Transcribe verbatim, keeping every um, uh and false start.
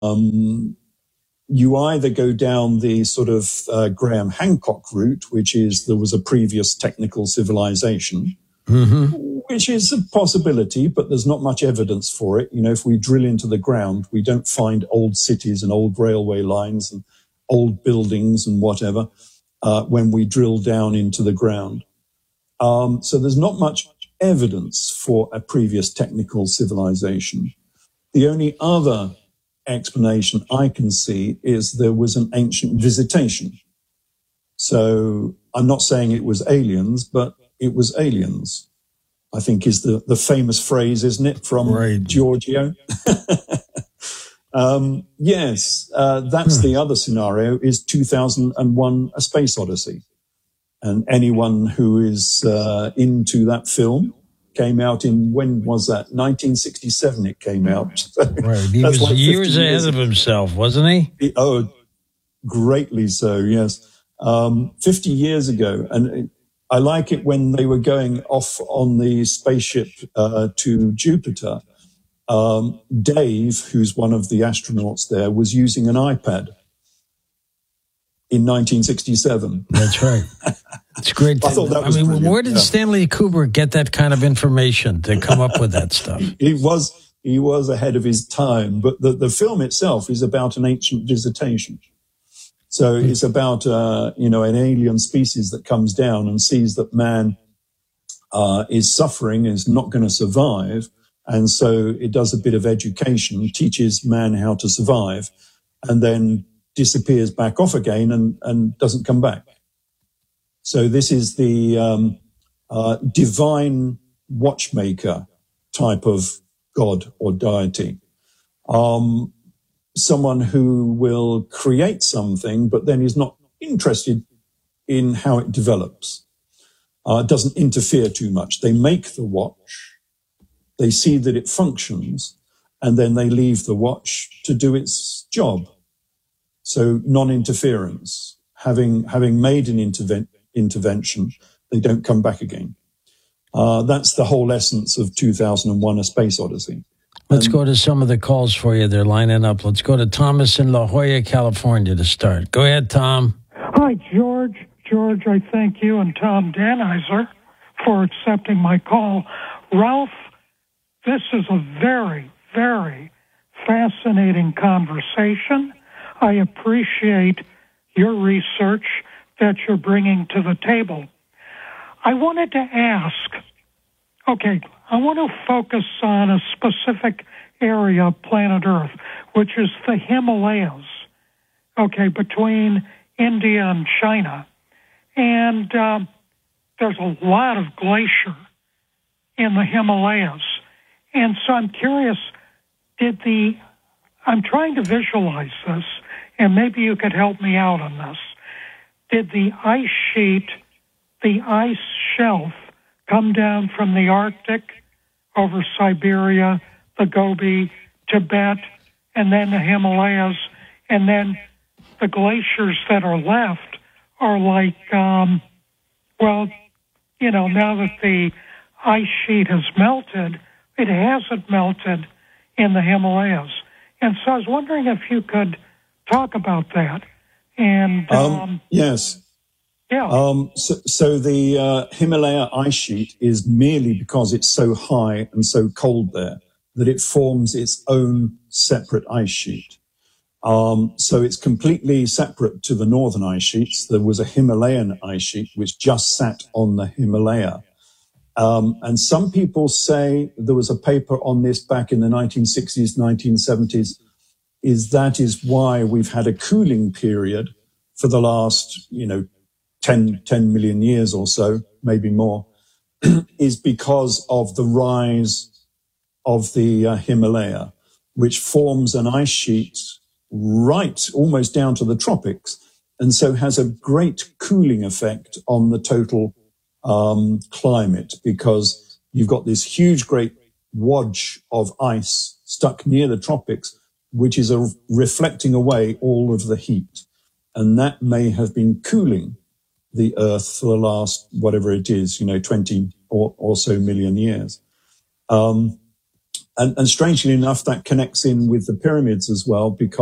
Um, you either go down the sort of uh, Graham Hancock route, which is there was a previous technical civilization, mm-hmm. which is a possibility, but there's not much evidence for it. You know, if we drill into the ground, we don't find old cities and old railway lines and old buildings and whatever uh, when we drill down into the ground. Um, so there's not much evidence for a previous technical civilization. The only other explanation I can see is there was an ancient visitation. So I'm not saying it was aliens, but it was aliens, I think is the, the famous phrase, isn't it, from right. Giorgio? um, yes, uh, that's hmm. the other scenario, is two thousand one, A Space Odyssey. And anyone who is uh, into that film, came out in, when was that? nineteen sixty-seven it came out. Right. He was like years ahead years of himself, wasn't he? he? Oh, greatly so, yes. Um, fifty years ago. And I like it when they were going off on the spaceship uh, to Jupiter. Um, Dave, who's one of the astronauts there, was using an iPad in nineteen sixty-seven. That's right. It's great. To, I thought that was I mean, brilliant. Where did yeah. Stanley Kubrick get that kind of information to come up with that stuff? He was he was ahead of his time, but the, the film itself is about an ancient visitation. So mm-hmm. it's about uh, you know an alien species that comes down and sees that man uh, is suffering, is not going to survive, and so it does a bit of education, teaches man how to survive, and then disappears back off again and, and doesn't come back. So this is the um, uh, divine watchmaker type of god or deity. Um, someone who will create something, but then is not interested in how it develops. Uh, doesn't interfere too much. They make the watch, they see that it functions, and then they leave the watch to do its job. So non-interference, having having made an interve- intervention, they don't come back again. Uh, that's the whole essence of two thousand one, A Space Odyssey. Let's um, go to some of the calls for you. They're lining up. Let's go to Thomas in La Jolla, California to start. Go ahead, Tom. Hi, George. George, I thank you and Tom Danizer for accepting my call. Ralph, this is a very, very fascinating conversation. I appreciate your research that you're bringing to the table. I wanted to ask, okay, I want to focus on a specific area of planet Earth, which is the Himalayas, okay, between India and China. And uh, there's a lot of glacier in the Himalayas. And so I'm curious, did the, I'm trying to visualize this, and maybe you could help me out on this. Did the ice sheet, the ice shelf, come down from the Arctic over Siberia, the Gobi, Tibet, and then the Himalayas, and then the glaciers that are left are like, um, well, you know, now that the ice sheet has melted, it hasn't melted in the Himalayas. And so I was wondering if you could talk about that. And um, um, yes. Yeah. Um, so, so the uh, Himalaya ice sheet is merely because it's so high and so cold there that it forms its own separate ice sheet. Um, so it's completely separate to the northern ice sheets. There was a Himalayan ice sheet which just sat on the Himalaya. Um, and some people say there was a paper on this back in the nineteen sixties, nineteen seventies, is that is why we've had a cooling period for the last, you know, ten, ten million years or so, maybe more, is because of the rise of the uh, Himalaya, which forms an ice sheet right almost down to the tropics, and so has a great cooling effect on the total um, climate, because you've got this huge, great wodge of ice stuck near the tropics, which is a, reflecting away all of the heat. And that may have been cooling the Earth for the last, whatever it is, you know, twenty or, or so million years. Um, and, and strangely enough, that connects in with the pyramids as well, because